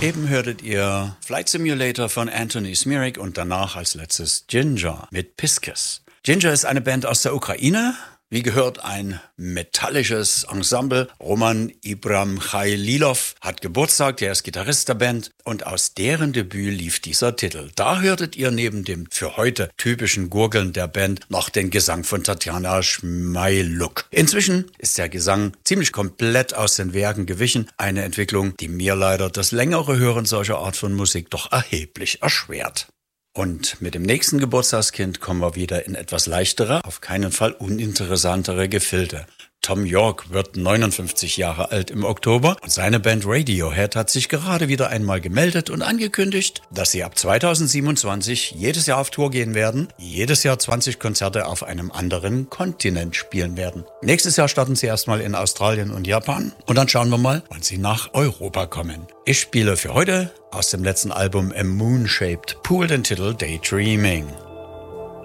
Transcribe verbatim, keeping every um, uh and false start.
Eben hörtet ihr Flight Simulator von Anthony Smirik und danach als letztes Ginger mit Pisces. Ginger ist eine Band aus der Ukraine. Wie gehört, ein metallisches Ensemble. Roman Ibramchaililov hat Geburtstag, der ist Gitarrist der Band und aus deren Debüt lief dieser Titel. Da hörtet ihr neben dem für heute typischen Gurgeln der Band noch den Gesang von Tatjana Schmeiluk. Inzwischen ist der Gesang ziemlich komplett aus den Werken gewichen, eine Entwicklung, die mir leider das längere Hören solcher Art von Musik doch erheblich erschwert. Und mit dem nächsten Geburtstagskind kommen wir wieder in etwas leichtere, auf keinen Fall uninteressantere Gefilde. Thom Yorke wird neunundfünfzig Jahre alt im Oktober und seine Band Radiohead hat sich gerade wieder einmal gemeldet und angekündigt, dass sie ab zweitausendsiebenundzwanzig jedes Jahr auf Tour gehen werden, jedes Jahr zwanzig Konzerte auf einem anderen Kontinent spielen werden. Nächstes Jahr starten sie erstmal in Australien und Japan und dann schauen wir mal, wann sie nach Europa kommen. Ich spiele für heute aus dem letzten Album A Moon-Shaped Pool den Titel Daydreaming.